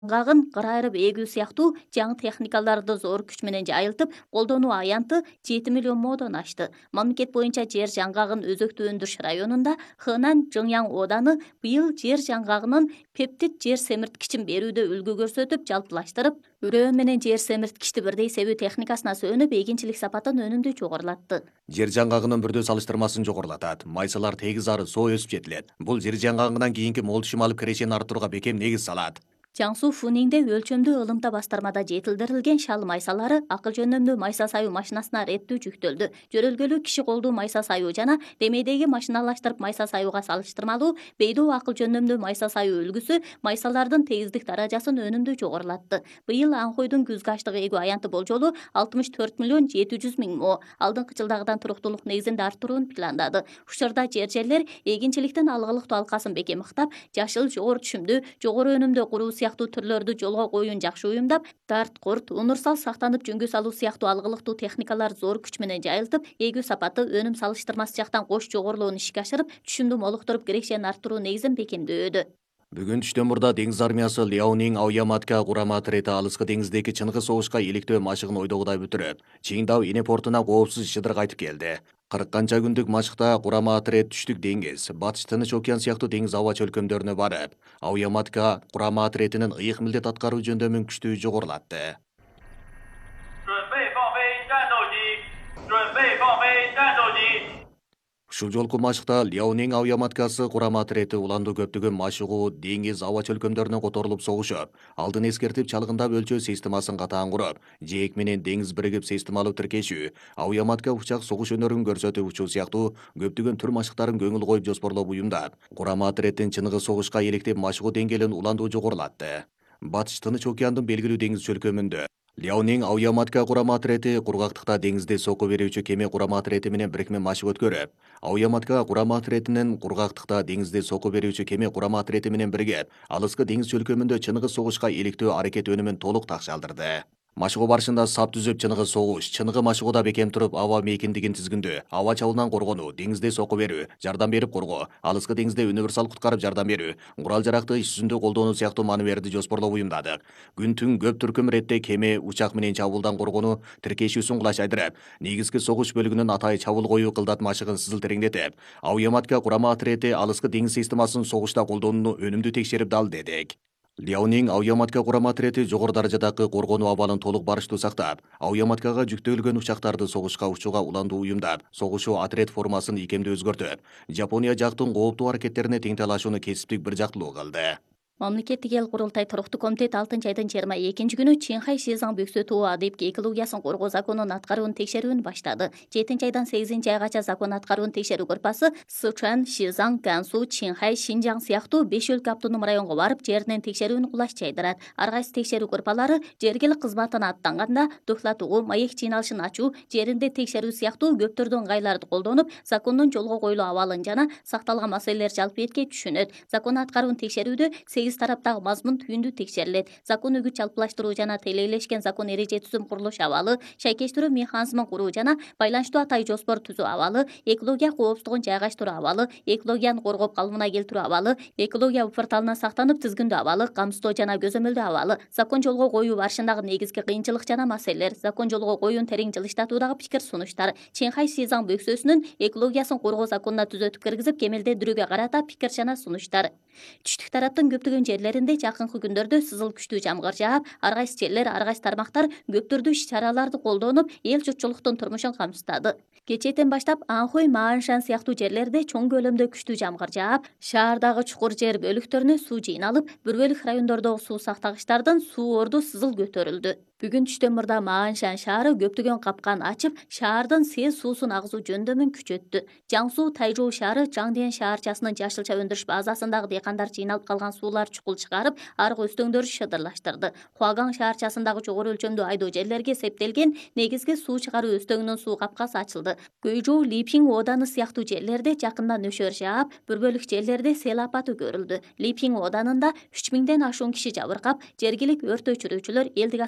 жаңгагын кырайрып эгүү сыяктуу жаңы техникаларды зор күч менен жайылтып колдонуу аянты 7 миллион модон ашты. Мамлекет боюнча жер жаңгагын өзөктүү өндүрүш районунда Хынан Жыңяң ооданы быйыл жер жаңгагынын пептид жер семирткичин берүүдө үлгү көрсөтүп жалпылаштырып, үрөө менен жер семирткичти бирдей себүү техникасына сөнүп, эгинчилик сапатын өнүмдүү жогорулатты. Жер жаңгагынын бүрдө салыштырмасын жогорулатат. Майсалар тегиз ары соо өсүп жетилет. Бул жер жаңгагынан кийинки молтушум алып кирешени арттырууга бекем негиз салат. Жаңсу Фунingде өлчөмдүү ылымта бастармада жетилдирилген шал майсалары акыл жөнөмдүү майса саюу машинасына реттүү жүктөлдү. Жөрөлгөлүү киши колдуу майса саюу жана демейдеги машиналаштырып майса саюуга салыштырмалуу бейдөө акыл жөнөмдүү майса саюу үлгүсү майсалардын тегиздик даражасын өнүмдүү жогорулатты. Быйыл Анхойдун күзгү аштык эгүү аянты болжолу 64 миллион 700 миң мо. Алдыңкы жылдагыдан туруктуулук негизинде арттырууну пландады. Учурда жерлер эгинчиликтин алгылыктуу алкасын бекем ыктап, жашыл, жогору түшүмдүү, жогору өнүмдүү куруу сыяктуу түрлөрдү жолго коюун жакшы уюмдап, дарт, курт, унурсал сактанып жөнгө салуу сыяктуу алгылыктуу техникалар зор күч менен жайылтып, эгүү сапаты, өнүм салыштырмасы жактан кош жогорулууну ишке ашырып, түшүмдү молуктуруп, кирешени арттыруу негизин бекемдөөдө. Бүгүн түштөн мурда деңиз армиясы Ляонинг Аояматка курама отряды алыскы деңиздеги чыныгы согушка иликтөө машыгын ойдогудай бүтүрөп, Чиңдау эне портуна коопсуз шыдыр кайтып келди. 40 канча күндүк машыкта курама отряд түштүк деңиз, батыш Тыныч океан сыяктуу деңиз аба чөлкөмдөрүнө барып, Аояматка курама отрядынын ыйык милдет аткаруу жөндөмүн күчтүү жогорулатты. 准备放飞战斗机，准备放飞战斗机。 Ушул жолку машыкта Ляонинг Аояматкасы курама отряды уланду көптөгөн машыгуу деңиз аба чөлкөмдөрүнө которулуп согушуп, алдын эскертип чалгындап өлчөө системасын катаан куруп, жээк менен деңиз биригип системалуу тиркешүү, Аояматка учак согуш өнөрүн көрсөтүп учуу сыяктуу көптөгөн түр машыктарын көңүл коюп жоспорлоп уюмдап, курама отряддын чыныгы согушка иликтеп машыгуу деңгээлин уландуу жогорулатты. Батыш Тыныч океандын белгилүү деңиз чөлкөмүндө Ляонинг Аояматка курама отряды кургактыкта деңизде соко берүүчү кеме курама отряды менен бирикме машык өткөрүп, Аояматка курама отрядынын кургактыкта деңизде соко берүүчү кеме курама отряды менен биригип, алыскы деңиз чөлкөмүндө чыныгы согушка иликтөө аракет өнүмүн толук такшалдырды. Машыгуу барышында сап түзүп чыныгы согуш, чыныгы машыгууда бекем туруп аба мейкиндигин тизгиндөө, аба чабуулунан коргонуу, деңизде соко берүү, жардам берип коргоо, алыскы деңизде универсал куткарып жардам берүү, курал жаракты иш жүзүндө колдонуу сыяктуу маневрди жоспорлоп уюмдадык. Күн түн көп түркүм иретте кеме, учак менен чабуулдан коргонуу, тиркешүүсүн кулачайдырып, негизги согуш бөлүгүнүн атай чабуул коюу кылдат машыгын сызыл тереңдетип, Аояматка курама отряды алыскы деңиз системасын согушта колдонууну өнүмдүү текшерип дал дедик. Ляонинг Аояматка курама отряды жогору даражадагы коргонуу абалын толук барыштуу сактап, Аояматкага жүктөлгөн учактарды согушка учууга уландуу уюмдап, согушуу отряд формасын икемдүү өзгөртүп, Жапония жактын кооптуу аракеттерине тең талашууну кесиптик бир жактылуу кылды. Мамлекеттик эл курултай туруктуу комитет 6-айдын 22 күнү Чинхай Шизаң Бөксө тоо адайып экологиясын коргоо законун аткаруун текшерүүнү баштады. 7-айдан 8-айгача закон аткаруун текшерүү группасы Сычуан, Шизаң, Гансу, Чинхай, Шинжаң сыяктуу 5 өлкө автоном районго барып, жеринин текшерүүнү кулаш жайдырат. Ар кайсы текшерүү группалары жергилик кызматына аттанганда токтотуу, маек жыйналышын ачуу, жеринде текшерүү сыяктуу көптөрдү ыңгайларды колдонуп, закондун жолго коюлуу абалын жана сакталган маселелер жалпы этке түшүнөт. Закон аткаруун текшерүүдө 8 тараптагы мазмун түйүндүү текшерилет. Закон үгүт жалпылаштыруу жана тейлелешкен закон эреже түзүм курулуш абалы, шайкештирүү механизмин куруу жана байланыштуу атай жоспор түзүү абалы, экология коопсуздугун жайгаштыруу абалы, экологияны коргоп калыбына келтирүү абалы, экология порталынан сактанып тизгиндөө абалы, камсыздоо жана көзөмөлдөө абалы, закон жолго коюу барышындагы негизги кыйынчылык жана маселелер, закон жолго коюун терең жылыштатуудагы пикир сунуштар, Чинхай Шизаң Бөксөсүнүн экологиясын коргоо законуна түзөтүп киргизип кемелдендирүүгө карата пикир жана сунуштар. Түштүк тараптын көптөгөн жерлеринде жакынкы күндөрдө сызыл күчтүү жамгыр жаап, ар кайсы жерлер, ар кайсы тармактар көп түрдүү иш-чараларды колдонуп, эл журтчулуктун турмушун камсыздады. Кечээден баштап Анхой, Мааншан сыяктуу жерлерде чоң көлөмдө күчтүү жамгыр жаап, шаардагы чукур жер бөлүктөрүнө суу жыйналып, бир бөлүк райондордогу суу сактагычтардан суу орду сызыл көтөрүлдү. Бүгүн түштөн мурда Мааншан шаары көптөгөн капкан ачып, шаардын сез суусун агызуу жөндөмүн күчөттү. Жаңсу Тайжоу шаары Жаңден шаарчасынын жашылча өндүрүш базасындагы дыйкандар жыйналып калган суулар чукул чыгарып, аркы өстөңдөрү шыдырлаштырды. Хуаган шаарчасындагы жогору өлчөмдүү айдоо жерлерге септелген негизги суу чыгаруу өстөңүнүн суу капкасы ачылды. Гөйжоу, Липинг ооданы сыяктуу жерлерде жакында нөшөр жаап, бир бөлүк жерлерде сел апаты көрүлдү. Липинг ооданында 3000ден ашуун киши жабыркап, жергилик өрт өчүрүүчүлөр, элдик аскерлер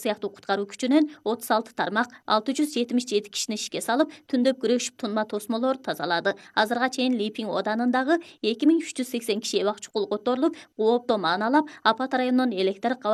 сыяктуу куткаруу күчүнөн 36 тармак 677 кишини ишке салып, түндөп күрөшүп тунма тосмолор тазалады. Азырга чейин Липин оданындагы 2380 киши эбак чукул которулуп, кооптоо мааналап, апат районунун электр